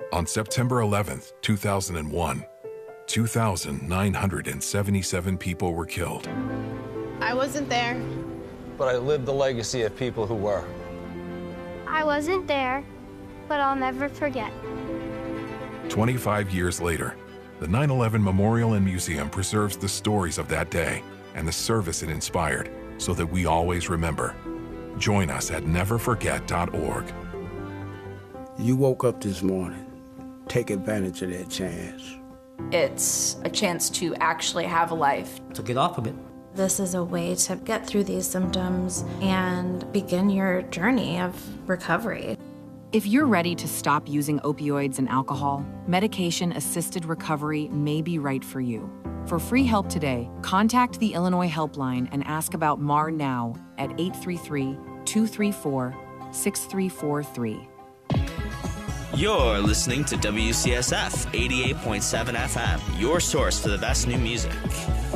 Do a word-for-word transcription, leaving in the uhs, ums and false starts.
On September eleventh, two thousand one, two thousand nine hundred seventy-seven people were killed. I wasn't there. But I lived the legacy of people who were. I wasn't there, but I'll never forget. twenty-five years later, the nine eleven Memorial and Museum preserves the stories of that day and the service it inspired so that we always remember. Join us at never forget dot org. You woke up this morning. Take advantage of that chance. It's a chance to actually have a life. To get off of it. This is a way to get through these symptoms and begin your journey of recovery. If you're ready to stop using opioids and alcohol, medication-assisted recovery may be right for you. For free help today, contact the Illinois Helpline and ask about M A R now at eight three three, two three four, six three four three. You're listening to W C S F eighty-eight point seven F M, your source for the best new music.